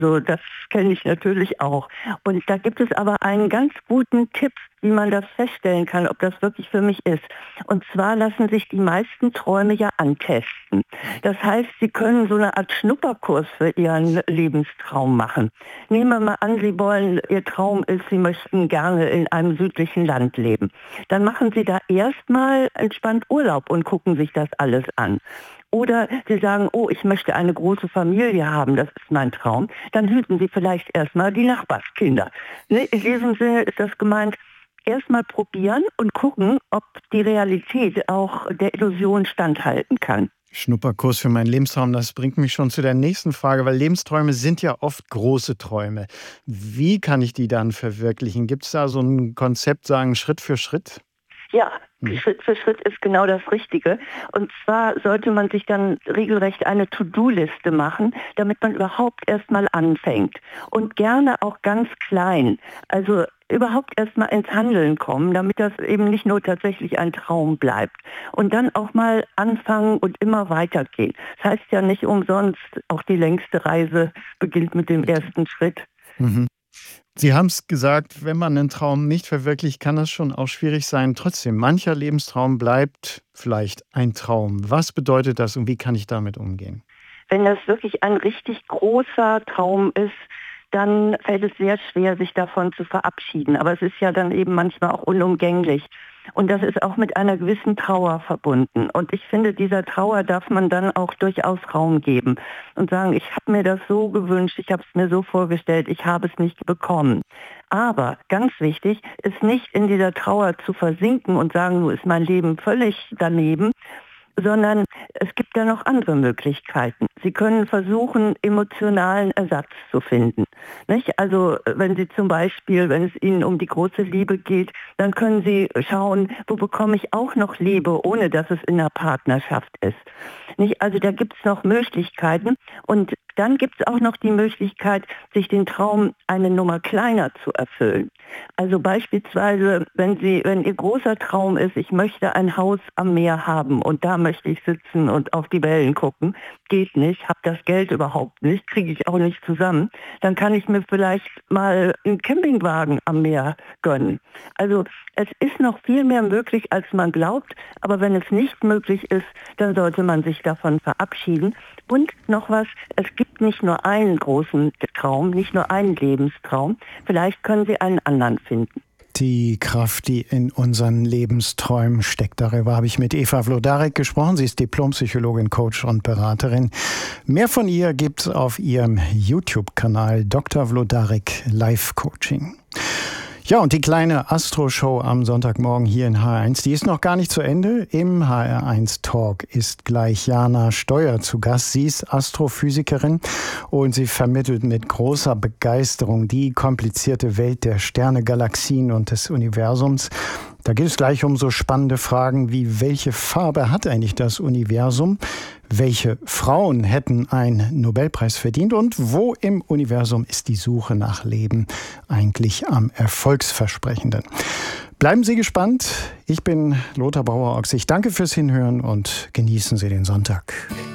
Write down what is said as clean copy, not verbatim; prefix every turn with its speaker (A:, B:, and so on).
A: So, das kenne ich natürlich auch. Und da gibt es aber einen ganz guten Tipp, wie man das feststellen kann, ob das wirklich für mich ist. Und zwar lassen sich die meisten Träume ja antesten. Das heißt, Sie können so eine Art Schnupperkurs für Ihren Lebenstraum machen. Nehmen wir mal an, Ihr Traum ist, Sie möchten gerne in einem südlichen Land leben. Dann machen Sie da erstmal entspannt Urlaub und gucken sich das alles an. Oder Sie sagen, oh, ich möchte eine große Familie haben, das ist mein Traum. Dann hüten Sie vielleicht erstmal die Nachbarskinder. Ne? In diesem Sinne ist das gemeint, erstmal probieren und gucken, ob die Realität auch der Illusion standhalten kann.
B: Schnupperkurs für meinen Lebenstraum, das bringt mich schon zu der nächsten Frage, weil Lebensträume sind ja oft große Träume. Wie kann ich die dann verwirklichen? Gibt es da so ein Konzept, sagen Schritt für Schritt?
A: Ja, Schritt für Schritt ist genau das Richtige. Und zwar sollte man sich dann regelrecht eine To-Do-Liste machen, damit man überhaupt erstmal anfängt. Und gerne auch ganz klein. Also überhaupt erstmal ins Handeln kommen, damit das eben nicht nur tatsächlich ein Traum bleibt. Und dann auch mal anfangen und immer weitergehen. Das heißt ja nicht umsonst, auch die längste Reise beginnt mit dem ersten Schritt.
B: Mhm. Sie haben es gesagt, wenn man einen Traum nicht verwirklicht, kann das schon auch schwierig sein. Trotzdem, mancher Lebenstraum bleibt vielleicht ein Traum. Was bedeutet das und wie kann ich damit umgehen?
A: Wenn das wirklich ein richtig großer Traum ist, dann fällt es sehr schwer, sich davon zu verabschieden. Aber es ist ja dann eben manchmal auch unumgänglich. Und das ist auch mit einer gewissen Trauer verbunden. Und ich finde, dieser Trauer darf man dann auch durchaus Raum geben und sagen, ich habe mir das so gewünscht, ich habe es mir so vorgestellt, ich habe es nicht bekommen. Aber ganz wichtig ist nicht in dieser Trauer zu versinken und sagen, nun ist mein Leben völlig daneben, sondern es gibt ja noch andere Möglichkeiten. Sie können versuchen, emotionalen Ersatz zu finden. Nicht? Also wenn Sie zum Beispiel, wenn es Ihnen um die große Liebe geht, dann können Sie schauen, wo bekomme ich auch noch Liebe, ohne dass es in einer Partnerschaft ist. Nicht? Also da gibt es noch Möglichkeiten und dann gibt es auch noch die Möglichkeit, sich den Traum eine Nummer kleiner zu erfüllen. Also beispielsweise, wenn Ihr großer Traum ist, ich möchte ein Haus am Meer haben und da möchte ich sitzen und auf die Wellen gucken, geht nicht, habe das Geld überhaupt nicht, kriege ich auch nicht zusammen, dann kann ich mir vielleicht mal einen Campingwagen am Meer gönnen. Also es ist noch viel mehr möglich, als man glaubt, aber wenn es nicht möglich ist, dann sollte man sich davon verabschieden. Und noch was, es gibt nicht nur einen großen Traum, nicht nur einen Lebenstraum, vielleicht können Sie einen anderen finden.
B: Die Kraft, die in unseren Lebensträumen steckt. Darüber habe ich mit Eva Wlodarek gesprochen. Sie ist Diplompsychologin, Coach und Beraterin. Mehr von ihr gibt es auf ihrem YouTube-Kanal Dr. Wlodarek Life Coaching. Ja, und die kleine Astro-Show am Sonntagmorgen hier in HR1, die ist noch gar nicht zu Ende. Im HR1 Talk ist gleich Jana Steuer zu Gast. Sie ist Astrophysikerin und sie vermittelt mit großer Begeisterung die komplizierte Welt der Sterne, Galaxien und des Universums. Da geht es gleich um so spannende Fragen wie, welche Farbe hat eigentlich das Universum? Welche Frauen hätten einen Nobelpreis verdient? Und wo im Universum ist die Suche nach Leben eigentlich am erfolgsversprechenden? Bleiben Sie gespannt. Ich bin Lothar Bauer-Ochs. Ich danke fürs Hinhören und genießen Sie den Sonntag.